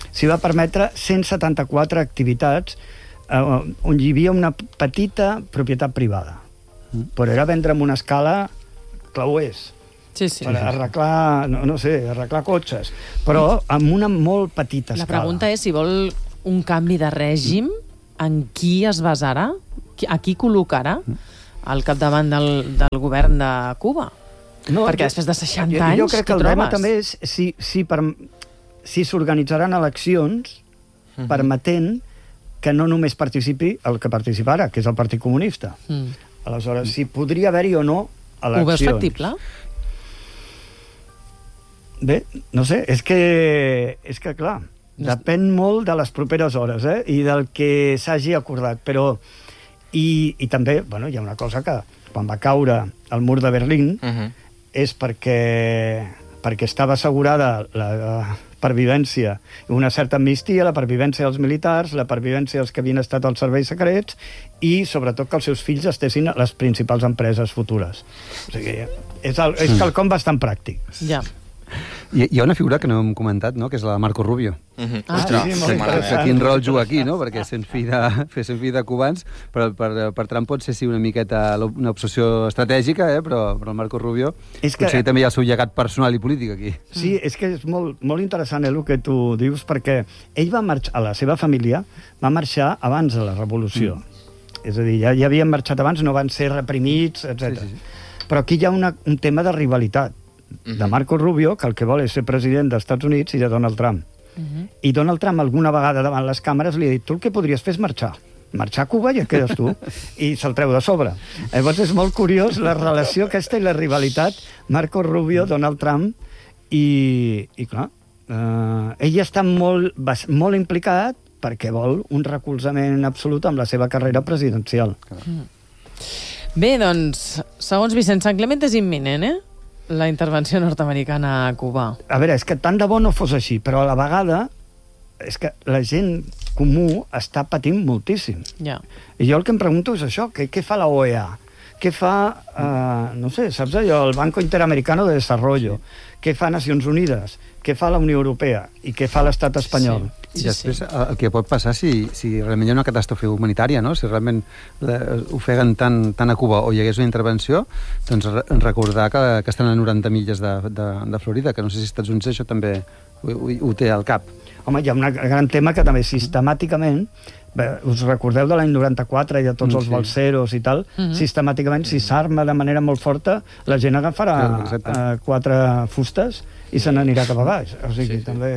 s'hi va permetre cent setanta-quatre activitats eh, on hi havia una petita propietat privada. Mm. Però era vendre amb una escala clauers. Sí, sí. Per arreglar, no, no sé, arreglar cotxes. Però amb una molt petita escala. La pregunta és si vol un canvi de règim, en qui es basarà? A qui col·locarà al capdavant del, del govern de Cuba? No, Perquè jo, després de seixanta jo, anys, jo crec que el tema també és si, si, per, si s'organitzaran eleccions uh-huh. permetent que no només participi el que participa ara, que és el Partit Comunista. Mm. Aleshores, si podria haver-hi o no eleccions. Ho veus factible? Bé, no sé, és que, és que clar, depèn molt de les properes hores, eh? I del que s'hagi acordat, però... I, i també, bueno, hi ha una cosa que quan va caure el mur de Berlín uh-huh. és perquè, perquè estava assegurada la, la pervivència, una certa amnistia, la pervivència dels militars, la pervivència dels que havien estat als serveis secrets i, sobretot, que els seus fills estessin a les principals empreses futures. O sigui, és, el, és quelcom bastant pràctic. Ja. Hi, hi ha una figura que no hem comentat, no?, que és la de Marco Rubio. Uh-huh. Ah, sí, sí, molt interessant. Quin rol juga aquí, no?, perquè sent fill de, sent fill de cubans, però per, per Trump pot ser sí una miqueta una obsessió estratègica, eh? però, però el Marco Rubio és que... potser també hi ha el seu llegat personal i polític aquí. Sí, és que és molt, molt interessant eh, el que tu dius, perquè ell va marxar, a la seva família va marxar abans de la revolució. Mm. És a dir, ja, ja havien marxat abans, no van ser reprimits, etcètera. Sí, sí, sí. Però aquí hi ha una, un tema de rivalitat de Marco Rubio, que el que vol és ser president dels Estats Units, i de Donald Trump. Uh-huh. I Donald Trump alguna vegada davant les càmeres li ha dit, tu el que podries fer és marxar. Marxar a Cuba i et quedes tu. I se'l treu de sobre. Llavors és molt curiós la relació aquesta i la rivalitat Marco Rubio, Donald Trump, i, i clar, eh, ell està molt, molt implicat perquè vol un recolzament absolut amb la seva carrera presidencial. Mm. Bé, doncs, segons Vicent Sant Clement és imminent, eh? La intervenció nord-americana a Cuba. A veure, és que tant de bo no fos així, però a la vegada és que la gent comú està patint moltíssim. Ja. I jo el que em pregunto és això, què, què fa la O E A? Què fa, uh, no sé, saps allò, el Banco Interamericano de Desarrollo? Sí. Què fa Nacions Unides? Què fa la Unió Europea? I què fa l'estat espanyol? Sí. I després sí. el que pot passar si, si realment hi ha una catàstrofe humanitària, no? Si realment ofeguen tant, tant a Cuba o hi hagués una intervenció, doncs recordar que, que estan a noranta milles de, de, de Florida, que no sé si als Estats Units això també ho, ho, ho té al cap. Home, hi ha un gran tema que també sistemàticament, bé, us recordeu de l'any noranta-quatre i de tots mm, els sí. balseros i tal, mm-hmm. sistemàticament, si s'arma de manera molt forta, la gent agafarà uh, quatre fustes i se n'anirà cap a baix. O sigui, sí, sí. també...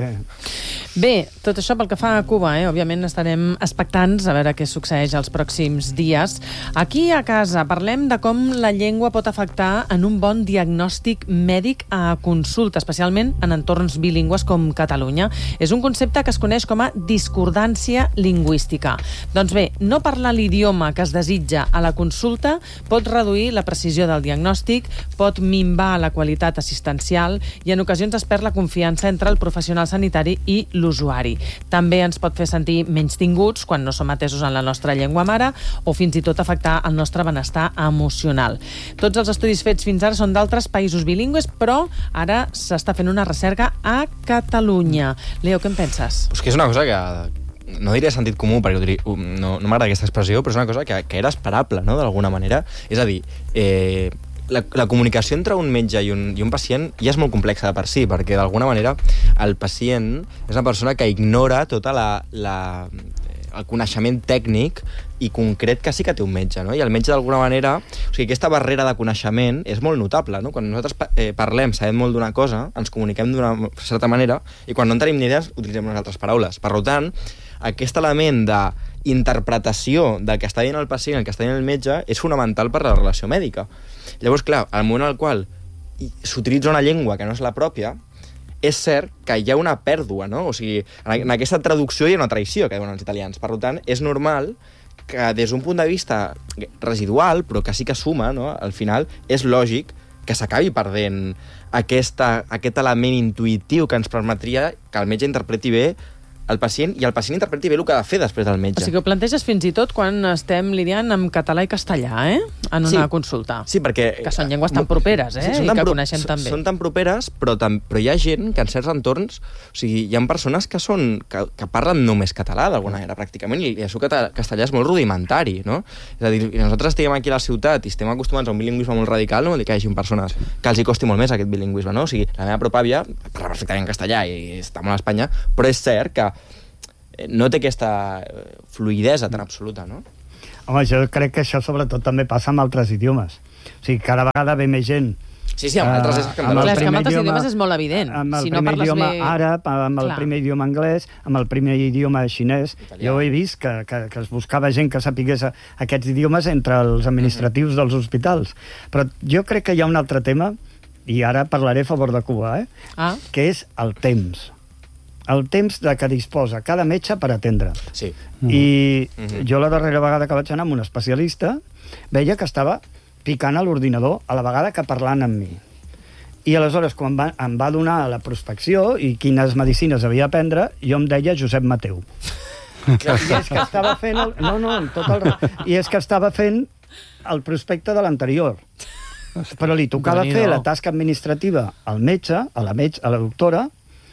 Bé, tot això pel que fa a Cuba, eh? Òbviament estarem expectants a veure què succeeix els pròxims dies. Aquí a casa parlem de com la llengua pot afectar en un bon diagnòstic mèdic a consulta, especialment en entorns bilingües com Catalunya. És un concepte que es coneix com a discordància lingüística. Doncs bé, no parlar l'idioma que es desitja a la consulta pot reduir la precisió del diagnòstic, pot minvar la qualitat assistencial i en ocasions es perd la confiança entre el professional sanitari i l'usuari. També ens pot fer sentir menys tinguts quan no som atesos en la nostra llengua mare o fins i tot afectar el nostre benestar emocional. Tots els estudis fets fins ara són d'altres països bilingües, però ara s'està fent una recerca a Catalunya. Leo, què en penses? És que és una cosa que no diria sentit comú, perquè diria, no, no m'agrada aquesta expressió, però és una cosa que, que era esperable, no?, d'alguna manera. És a dir, eh, la, la comunicació entre un metge i un, i un pacient ja és molt complexa de per si, perquè d'alguna manera el pacient és una persona que ignora tota la, la, el coneixement tècnic i concret que sí que té un metge, no? I el metge d'alguna manera, o sigui, aquesta barrera de coneixement és molt notable, no? Quan nosaltres eh, parlem, sabem molt d'una cosa, ens comuniquem d'una certa manera, i quan no en tenim ni idees, utilitzem unes altres paraules. Per tant, aquest element d'interpretació del que està dient el pacient, el que està dient el metge, és fonamental per la relació mèdica. Llavors, clar, al moment en el qual s'utilitza una llengua que no és la pròpia, és cert que hi ha una pèrdua, no? O sigui, en aquesta traducció hi ha una traïció, que diuen els italians. Per tant, és normal que des d'un punt de vista residual, però que sí que suma, no?, al final, és lògic que s'acabi perdent aquesta, aquest element intuïtiu que ens permetria que el metge interpreti bé el pacient i el pacient interpreti bé el que ha de fer després del metge. O sigui, ho planteges fins i tot quan estem lidiant amb català i castellà, eh? en una Sí. consulta. Sí, perquè... Que són llengües tan properes, eh? són I tan que pro- coneixem tan bé. Són tan properes, però, tam, però hi ha gent que en certs entorns... O sigui, hi ha persones que són que, que parlen només català, d'alguna manera, pràcticament, i el seu cata- castellà és molt rudimentari, no? És a dir, i nosaltres estiguem aquí a la ciutat i estem acostumats a un bilingüisme molt radical, no vol dir que hi hagi persones que els hi costi molt més aquest bilingüisme, no? O sigui, la meva propàvia parla perfectament castellà i està molt a Espanya, però és cert que no té aquesta fluidesa tan absoluta, no? Home, jo crec que això sobretot també passa amb altres idiomes. O sigui, cada vegada ve més gent. Sí, sí, amb altres és Uh, escandalós. Clar, és que amb primer altres idioma- idiomes és molt evident. Amb el Si no primer parles idioma bé- àrab, amb el Clar. primer idioma anglès, amb el primer idioma xinès. Italià. Jo he vist que, que, que es buscava gent que sapigués aquests idiomes entre els administratius dels hospitals. Però jo crec que hi ha un altre tema, i ara parlaré a favor de Cuba, eh? Ah, que és el temps. El temps de que disposa cada metge per atendre't. Sí. I Mhm. jo la darrera vegada que vaig anar amb un especialista veia que estava picant a l'ordinador a la vegada que parlant amb mi. I aleshores, quan va, em va donar la prospecció i quines medicines havia de prendre, jo em deia Josep Mateu. I és que estava fent... El... No, no, tot el... I és que estava fent el prospecte de l'anterior. Però li tocava Déu-n'hi-do. fer la tasca administrativa al metge, a la, metge, a la doctora,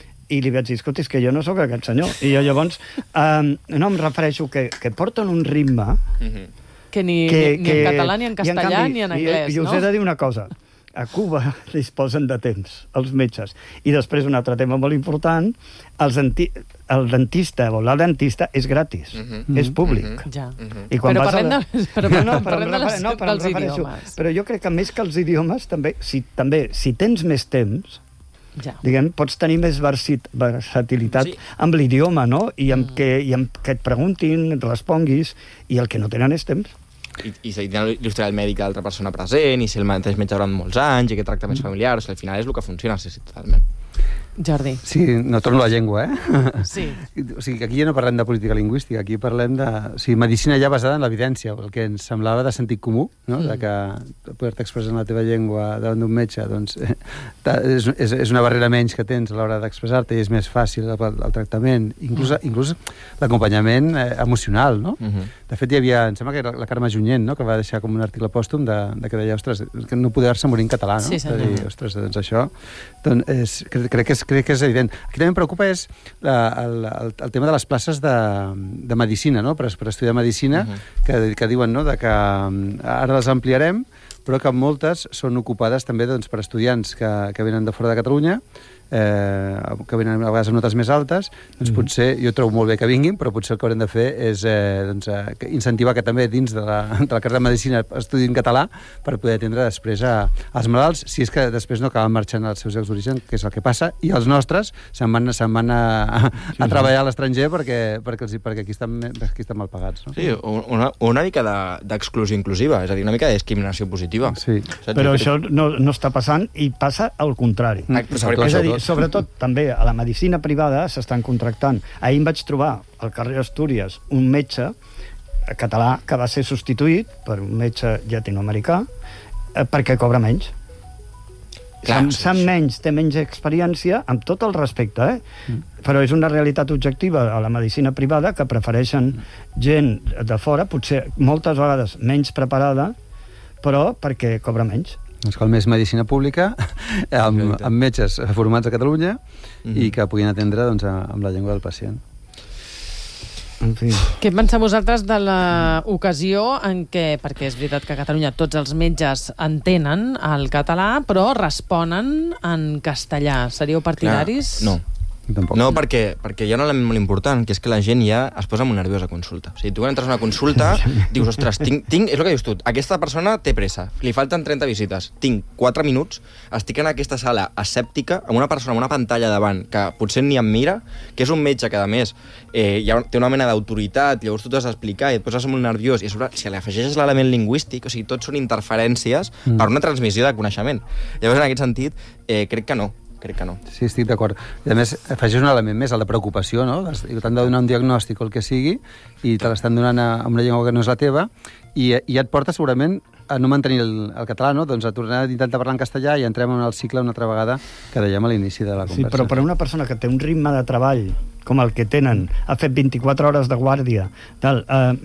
i li vaig dir, escolta, és que jo no sóc aquest senyor. I jo llavors, um, no em refereixo que, que porten un ritme... Mhm. que ni, que, ni, ni en català, ni en castellà, canvi, ni en i- anglès, i, us no? he de dir una cosa. A Cuba disposen de temps, els metges. I després, un altre tema molt important, els denti el dentista o la dentista és gratis, Mhm. és públic. Mhm. Ja. Mhm. I quan Però vas a parlem la- de- però no, no, però parlem em de les- refer- no, però em dels refereixo- idiomes. Però jo crec que més que els idiomes, també, si, també, si tens més temps, Ja. diguem, pots tenir més versit, versatilitat Sí. sí. amb l'idioma, no? I amb, Mm. que, i amb que et preguntin, et responguis, i el que no tenen és temps. I, i si tenen l'historial mèdic de l'altra persona present, i si el mateix metge durant molts anys, i que tracta més familiars, al final és el que funciona, sí, sí, totalment. Jordi. Sí, no torno a la llengua, eh? Sí. O sigui, que aquí ja no parlem de política lingüística, aquí parlem de... O sigui, medicina ja basada en l'evidència, el que ens semblava de sentit comú, no? Mm. De que poder-te expressar en la teva llengua davant d'un metge, doncs, eh, és, és, és una barrera menys que tens a l'hora d'expressar-te i és més fàcil el, el tractament, inclús, Mm. inclús l'acompanyament eh, emocional, no? Mhm. De fet, hi havia, em sembla que era la Carme Junyent, no?, que va deixar com un article pòstum de, de que deia, ostres, que no poder-se morir en català, no? Sí, senyor. És a dir, ostres, doncs això doncs és, crec, crec, que és, crec que és evident. Aquí també em preocupa és la, el, el, el tema de les places de, de medicina, no?, per, per estudiar medicina, Mhm. que, que diuen, no?, de que mm, ara les ampliarem, però que moltes són ocupades també doncs, per estudiants que, que venen de fora de Catalunya, eh, que venen a vegades amb notes més altes, doncs Mhm. potser, jo trobo molt bé que vinguin, però potser el que haurem de fer és eh, doncs, eh, que incentivar que també dins de la, de la carrera de Medicina estudin català per poder atendre després a, als malalts, si és que després no acaben marxant als seus llocs d'origen, que és el que passa, i els nostres se'n van, se'n van a, a, a treballar a l'estranger perquè, perquè, els, perquè aquí, estan, aquí estan mal pagats. No? Sí, una, una mica de- d'exclusió inclusiva, és a dir, una mica de discriminació positiva. Sí. Saps? Però Jo això crec- no, no està passant i passa al contrari. Ah, però sobre- És a dir, Sobretot. sobretot també a la medicina privada s'estan contractant. Ahir em vaig trobar al carrer Astúries un metge català que va ser substituït per un metge llatinoamericà eh, perquè cobra menys. Clar, Sap, sí, sap sí. menys, té menys experiència, amb tot el respecte, eh? Mm. Però és una realitat objectiva a la medicina privada que prefereixen gent de fora, potser moltes vegades menys preparada, però perquè cobra menys. Doncs cal més medicina pública, amb, amb metges formats a Catalunya Mhm. i que puguin atendre doncs, a- amb la llengua del pacient. En fi. Què penseu vosaltres de l'ocasió en què, perquè és veritat que a Catalunya tots els metges entenen el català, però responen en castellà. Seríeu partidaris? No. Tampoc. No, perquè, perquè hi ha un element molt important, que és que la gent ja es posa molt nerviosa a consulta. O sigui, tu quan entres a una consulta, dius, ostres, tinc, tinc, és el que dius tu, aquesta persona té pressa, li falten trenta visites, tinc quatre minuts, estic en aquesta sala asèptica, amb una persona amb una pantalla davant, que potser ni em mira, que és un metge que, a més, eh, hi ha, té una mena d'autoritat, llavors tu t'has d'explicar i et poses molt nerviós, i a sobre, si li afegeixes l'element lingüístic, o sigui, tot són interferències Mm. per una transmissió de coneixement. Llavors, en aquest sentit, eh, crec que no. Crec que no. Sí, estic d'acord. I a més, afegeix un element més, el de preocupació, no? T'han de donar un diagnòstic o el que sigui i te l'estan donant a- amb una llengua que no és la teva i, i ja et porta segurament a no mantenir el, el català, no? Doncs a tornar a intentar parlar en castellà i entrem en el cicle una altra vegada que dèiem a l'inici de la Sí, conversa. però per a una persona que té un ritme de treball com el que tenen, ha fet vint-i-quatre hores de guàrdia, tal, eh,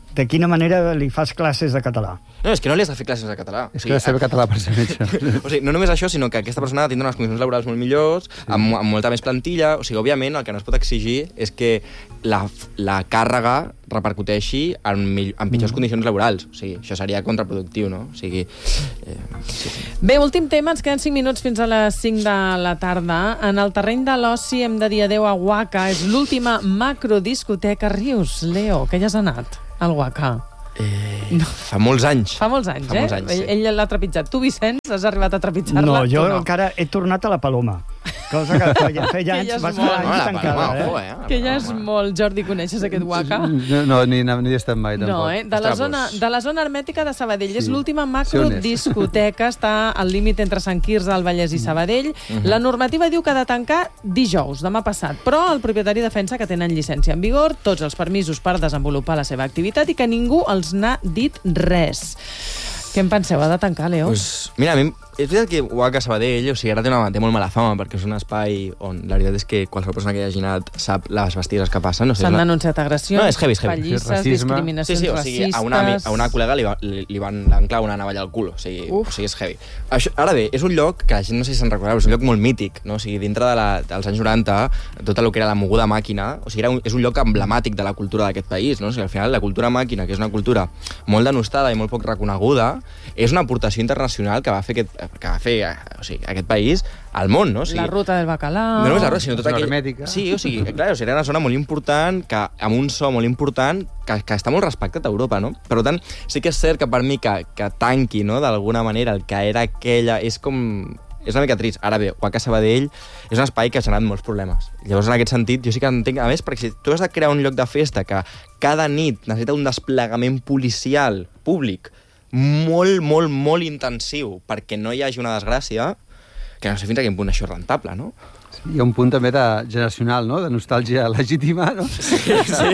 de quina manera li fas classes de català? No, és que no li has de fer classes de català. És que ha de saber català per ser metge. O sigui, no només això, sinó que aquesta persona ha de tindre unes condicions laborals molt millors, sí. amb, amb molta més plantilla. O sigui, òbviament, el que no es pot exigir és que la, la càrrega repercuteixi en, en pitjors mm. condicions laborals. O sigui, això seria contraproductiu, no? O sigui... Eh, sí, sí. Bé, últim tema, ens queden cinc minuts fins a les cinc de la tarda. En el terreny de l'oci hem de dir adeu a Waka. És l'última macrodiscoteca Rius. Leo, que ja has anat al Waka? Eh, no. Fa molts anys. Fa molts anys, Fa eh? Molts anys, sí. Ell, ell l'ha trepitjat. Tu, Vicenç, has arribat a trepitjar-la? No, jo no? encara he tornat a la Paloma. Cosa que feia, feia anys, ja va molt. estar anys tancada. Paloma, Eh? ojo, eh? Que ja és molt. Jordi, coneixes aquest Waka? No, no ni, ni he estat mai, tampoc. No, eh? De la, zona, de la zona hermètica de Sabadell. Sí. És l'última macrodiscoteca. Està al límit entre Sant Quirze, el Vallès i Sabadell. Uh-huh. La normativa diu que ha de tancar dijous, demà passat. Però el propietari defensa que tenen llicència en vigor, tots els permisos per desenvolupar la seva activitat i que ningú els n'ha dit res. Què en penseu? Ha de tancar, Leo? Pues, mira, a mi és veritat que Waka Sabadell, o sigui, ara té, una, té molt mala fama perquè és un espai on la veritat és que qualsevol persona que hi hagi anat sap les bestieses que passen. No sé, S'han una... denunciat agressions, no, és heavy, és heavy. pallisses, Racisme. discriminacions sí, sí, o sigui, racistes... a una, a una col·lega li, va, li, li van anclar una navalla al cul, o sigui, o sigui és heavy. Això, ara bé, és un lloc que la gent no sé si se'n recorda, però és un lloc molt mític, no? O sigui, dintre de la, dels anys noranta, tot el que era la moguda màquina, o sigui, era un, és un lloc emblemàtic de la cultura d'aquest país, no? O sigui, al final, la cultura màquina, que és una cultura molt denostada i molt poc reconeguda, és una aportació internacional que va fer aquest, que va fer, o sigui, aquest país al món, no? O sigui, la ruta del bacalao... No només la ruta, sinó tota Zona aquella... hermètica. Sí, o sigui, clar, o sigui, era una zona molt important, que, amb un so molt important, que, que està molt respectat a Europa, no? Per tant, sí que és cert que per mi que, que tanqui, no?, d'alguna manera, el que era aquella... És com... És una mica trist. Ara bé, Waka Sabadell és un espai que ha generat molts problemes. Llavors, en aquest sentit, jo sí que entenc... A més, perquè si tu has de crear un lloc de festa que cada nit necessita un desplegament policial públic molt, molt, molt intensiu perquè no hi hagi una desgràcia, que no sé fins a quin punt això és rentable, no? Sí, hi ha un punt també de generacional, no?, de nostàlgia legítima, no? Sí, sí.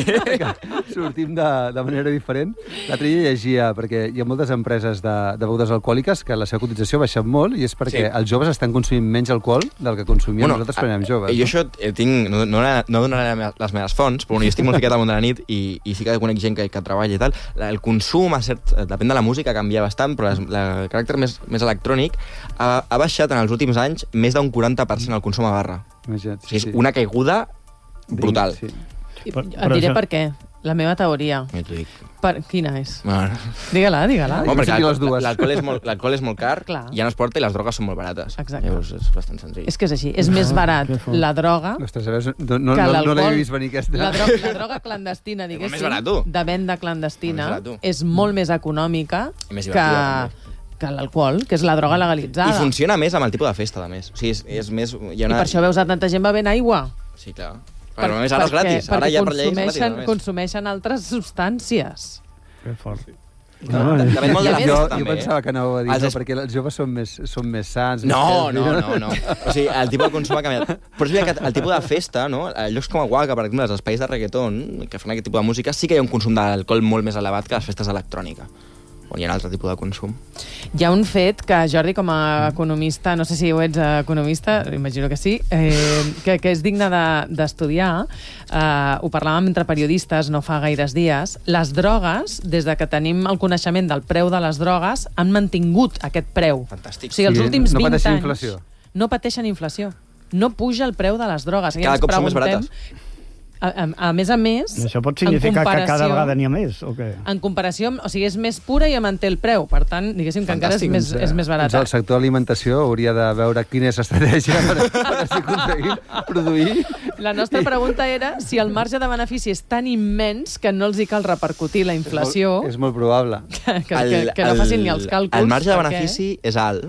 Sortim de, de manera diferent. L'altre dia llegia, perquè hi ha moltes empreses de, de begudes alcohòliques que la seva cotització ha baixat molt i és perquè sí. els joves estan consumint menys alcohol del que consumíem bueno, nosaltres quan érem joves. Jo no? això eh, tinc... No, no, no donaré les meves fonts, però bueno, jo estic molt ficat al món de la nit i, i sí que conec gent que, que treballa i tal. El consum, a cert, depèn de la música, canvia bastant, però el caràcter més, més electrònic ha, ha baixat en els últims anys més d'un quaranta per cent el consum a barra. Imagina't, o sigui, és sí. una caiguda brutal. Sí. Per, Et diré per què. La meva teoria. Ja t'ho dic. Per... Quina és? Bueno. Digue-la, digue-la. Bueno, perquè les dues. l'alcohol és, molt, l'alcohol és molt car, Clar. ja no es porta i les drogues són molt barates. Exacte. Llavors és bastant senzill. És que és així. És més barat la droga Ostres, a veure, no, no, que no, l'alcohol. no l'he vist venir aquesta. La droga, la droga clandestina, És molt més diguéssim, barat. de venda clandestina, Molt més barat. és molt més econòmica I més que, divertida, que l'alcohol, que és la droga legalitzada. I funciona més amb el tipus de festa, a més. O sigui, és, és més... Hi ha I una... per això veus a tanta gent bevent aigua. Sí, clar. Però a més ara és perquè, gratis. Ara ja per llei és gratis, consumeixen, a més. consumeixen altres substàncies. Que fort. No, depèn molt de la I a més- Jo, festa, jo també. pensava que anàveu a dir, Els no, es- perquè els joves són més, són més sants. No, més no, healthy, no, no. O sigui, el tipus de consum ha canviat. Però és veritat que el tipus de festa, no? A llocs com a Waka, per exemple, els espais de reggaeton, que fan aquest tipus de música, sí que hi ha un consum d'alcohol molt més elevat que les festes d'electrònica, on hi ha un altre tipus de consum. Hi ha un fet que, Jordi, com a economista, no sé si ho ets eh, economista, imagino que sí, eh, que, que és digne d'estudiar, de, eh, ho parlàvem entre periodistes no fa gaires dies, les drogues, des de que tenim el coneixement del preu de les drogues, han mantingut aquest preu. Fantàstic. O sigui, els Sí, últims no vint pateixen anys inflació. no pateixen inflació. No puja el preu de les drogues. I Cada ens cop són més preguntem- barates. A, a, a més a més... Això pot significar que cada vegada n'hi ha més, o què? En comparació, amb- o sigui, és més pura i manté el preu. Per tant, diguéssim que encara és Fantàstic. més, és més barata. Doncs el sector alimentació hauria de veure quina és l'estratègia per, per si aconseguim produir. La nostra pregunta era si el marge de benefici és tan immens que no els hi cal repercutir la inflació, És molt, és molt probable. que, que, que, que no facin ni els càlculs. El marge de perquè- benefici és alt,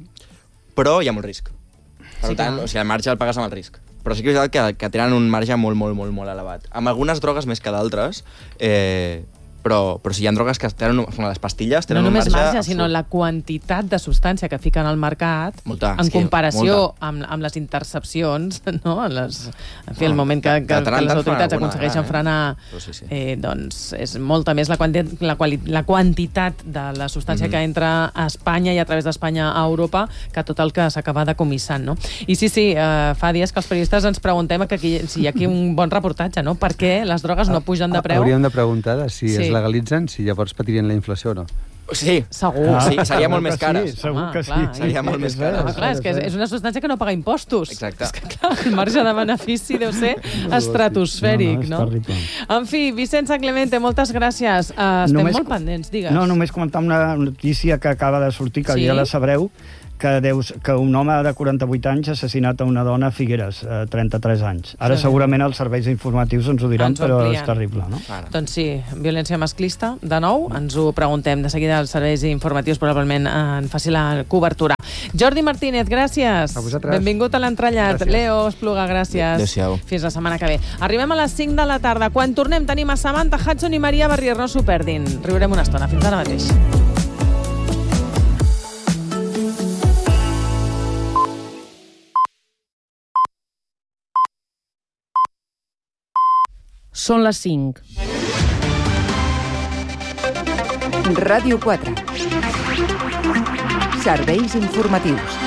però hi ha molt risc. Per Sí, tant, clar. o sigui, el marge el pagues amb el risc. Però sí que és veritat que, que tenen un marge molt, molt, molt, molt elevat. Amb algunes drogues més que d'altres, eh, però, però si hi ha drogues que tenen, un- les pastilles No tenen un només marge... marge, sinó absolut. la quantitat de substància que fiquen al mercat Molta, en és que comparació molta. amb, amb les intercepcions, no? En, les, en fi, el No, moment que, de- que, de tant que en les tant autoritats fan alguna aconsegueixen vegada, frenar, Però sí, sí. eh, doncs és molta més la, quanti la, quali la quantitat de la substància Mhm. que entra a Espanya i a través d'Espanya a Europa que tot el que s'acaba decomissant, no? I sí, sí, eh, fa dies que els periodistes ens preguntem que aquí, si hi ha aquí un bon reportatge, no? Per què les drogues no pugen de preu? Hauríem de preguntar de si Sí. és legalitzen, si llavors patirien la inflació o no. Sí, segur. Ah, sí, seria molt més cara. Sí, segur Home, que sí. clar, Seria molt més cara. Ah, clar, és que és, és una substància que no paga impostos. Exacte. És que, clar, el marge de benefici deu ser estratosfèric, no? No, no, és terrible. En fi, Vicent Sant Clemente, moltes gràcies. Uh, estem Només- molt pendents, digues. No, només comentar una notícia que acaba de sortir, que Sí? ja la sabreu, que, deus, que un home de quaranta-vuit anys ha assassinat a una dona a Figueres, a trenta-tres anys. Ara Sí. segurament els serveis informatius ens ho diran, Ens ho però amplien. és terrible, no? Ara. Doncs sí, violència masclista, de nou, ens ho preguntem. De seguida els serveis informatius probablement en faci la cobertura. Jordi Martínez, gràcies. A vosaltres. Benvingut a l'entrellat. Gràcies. Leo Espluga, gràcies. Adéu-siau. Fins la setmana que ve. Arribem a les cinc de la tarda. Quan tornem tenim a Samantha Hudson i Maria Barrier, no s'ho perdin. Riurem una estona. Fins ara mateix. Són les cinc. Ràdio quatre. Serveis informatius.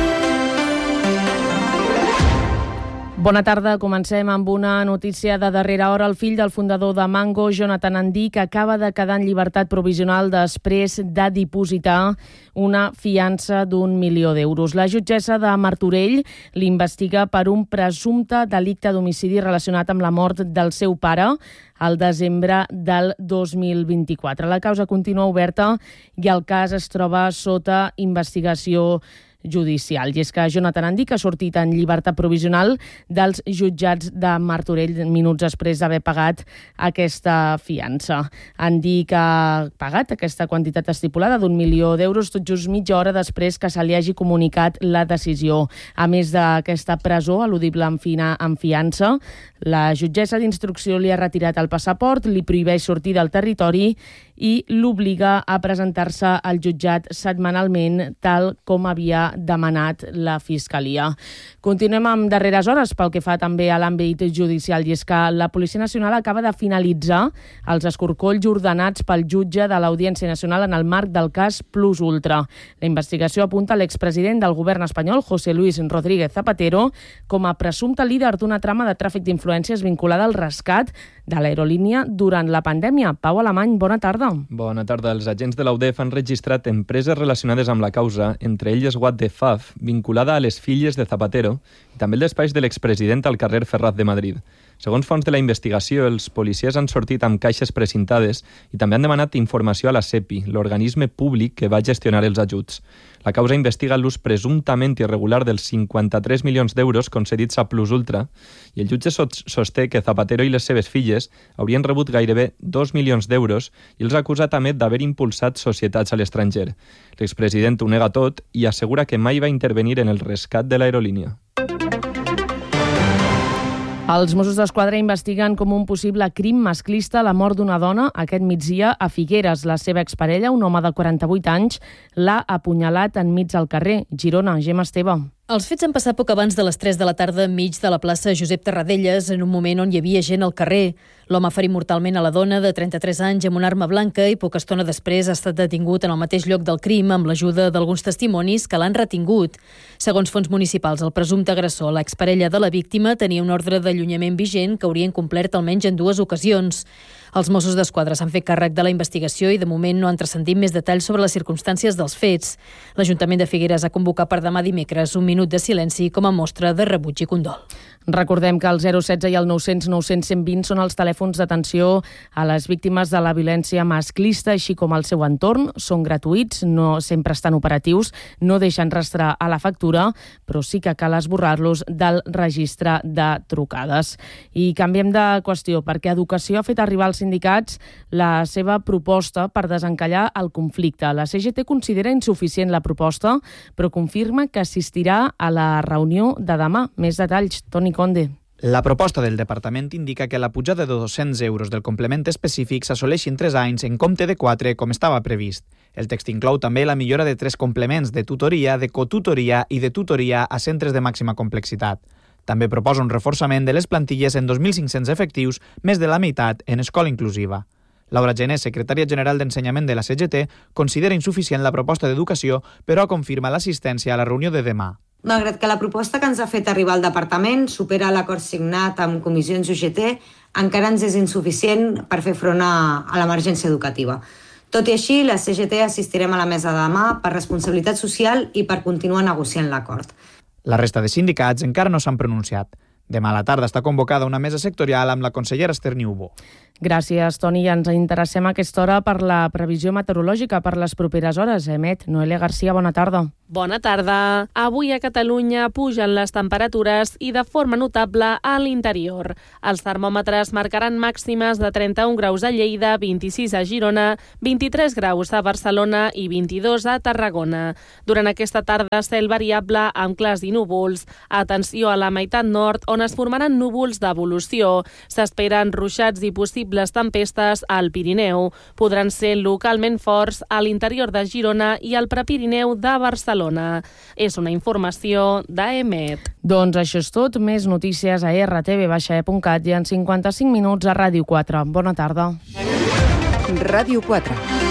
Bona tarda. Comencem amb una notícia de darrera hora. El fill del fundador de Mango, Jonathan Andic, acaba de quedar en llibertat provisional després de dipositar una fiança d'un milió d'euros. La jutgessa de Martorell l'investiga per un presumpte delicte d'homicidi relacionat amb la mort del seu pare al desembre del dos mil vint-i-quatre. La causa continua oberta i el cas es troba sota investigació judicial. I és que Jonathan Andic ha sortit en llibertat provisional dels jutjats de Martorell minuts després d'haver pagat aquesta fiança. Andic ha pagat aquesta quantitat estipulada d'un milió d'euros tot just mitja hora després que se li hagi comunicat la decisió. A més d'aquesta presó eludible en, fina, en fiança, la jutgessa d'instrucció li ha retirat el passaport, li prohibeix sortir del territori i l'obliga a presentar-se al jutjat setmanalment, tal com havia demanat la Fiscalia. Continuem amb darreres hores pel que fa també a l'àmbit judicial, i és que la Policia Nacional acaba de finalitzar els escorcolls ordenats pel jutge de l'Audiència Nacional en el marc del cas Plus Ultra. La investigació apunta a l'expresident del govern espanyol, José Luis Rodríguez Zapatero, com a presumpte líder d'una trama de tràfic d'influències vinculada al rescat de l'aerolínia durant la pandèmia. Pau Alemany, bona tarda. Bona tarda. Els agents de l'U D E F han registrat empreses relacionades amb la causa, entre elles What the Faf, vinculada a les filles de Zapatero, i també el despatx de l'expresident al carrer Ferraz de Madrid. Segons fonts de la investigació, els policies han sortit amb caixes precintades i també han demanat informació a la SEPI, l'organisme públic que va gestionar els ajuts. La causa investiga l'ús presumptament irregular dels cinquanta-tres milions d'euros concedits a Plus Ultra i el jutge sosté que Zapatero i les seves filles haurien rebut gairebé dos milions d'euros i els acusa també d'haver impulsat societats a l'estranger. L'expresident ho nega tot i assegura que mai va intervenir en el rescat de l'aerolínia. Els Mossos d'Esquadra investiguen com un possible crim masclista la mort d'una dona aquest migdia a Figueres. La seva exparella, un home de quaranta-vuit anys, l'ha apunyalat enmig del carrer. Girona, Gemma Esteve. Els fets han passat poc abans de les tres de la tarda enmig de la plaça Josep Tarradellas, en un moment on hi havia gent al carrer. L'home ha ferit mortalment a la dona de trenta-tres anys amb una arma blanca i poca estona després ha estat detingut en el mateix lloc del crim amb l'ajuda d'alguns testimonis que l'han retingut. Segons fonts municipals, el presumpte agressor, l'exparella de la víctima, tenia un ordre d'allunyament vigent que hauria incomplert almenys en dues ocasions. Els Mossos d'Esquadra s'han fet càrrec de la investigació i de moment no han transcendit més detalls sobre les circumstàncies dels fets. L'Ajuntament de Figueres ha convocat per demà dimecres un minut de silenci com a mostra de rebuig i condol. Recordem que el zero setze i el nou cents nou cents cent vint són els telèfons d'atenció a les víctimes de la violència masclista, així com al seu entorn. Són gratuïts, no sempre estan operatius, no deixen rastre a la factura, però sí que cal esborrar-los del registre de trucades. I canviem de qüestió, perquè Educació ha fet arribar als sindicats la seva proposta per desencallar el conflicte. La C G T considera insuficient la proposta, però confirma que assistirà a la reunió de demà. Més detalls, Toni Conde. La proposta del departament indica que la pujada de dos-cents euros del complement específic s'assoleixi en tres anys en compte de quatre, com estava previst. El text inclou també la millora de tres complements de tutoria, de cotutoria i de tutoria a centres de màxima complexitat. També proposa un reforçament de les plantilles en dos mil cinc-cents efectius, més de la meitat en escola inclusiva. Laura Gené, secretària general d'Ensenyament de la C G T, considera insuficient la proposta d'Educació, però confirma l'assistència a la reunió de demà. Malgrat que la proposta que ens ha fet arribar el departament supera l'acord signat amb comissions U G T, encara ens és insuficient per fer front a, a l'emergència educativa. Tot i així, la C G T assistirem a la mesa de demà per responsabilitat social i per continuar negociant l'acord. La resta de sindicats encara no s'han pronunciat. Demà a la tarda està convocada una mesa sectorial amb la consellera Esther Niubó. Gràcies, Toni. I ens interessem a aquesta hora per la previsió meteorològica per les properes hores. Emet, Noelia Garcia, bona tarda. Bona tarda. Avui a Catalunya pugen les temperatures i de forma notable a l'interior. Els termòmetres marcaran màximes de trenta-un graus a Lleida, vint-i-sis a Girona, vint-i-tres graus a Barcelona i vint-i-dos a Tarragona. Durant aquesta tarda, cel variable amb clars i núvols. Atenció a la meitat nord, on es formaran núvols d'evolució. S'esperen ruixats i possibles tempestes al Pirineu. Podran ser localment forts a l'interior de Girona i al Prepirineu de Barcelona. És una informació d'A M E T. Doncs això és tot. Més notícies a erre te ve baixa e punt cat i en cinquanta-cinc minuts a Ràdio quatre. Bona tarda. Ràdio quatre.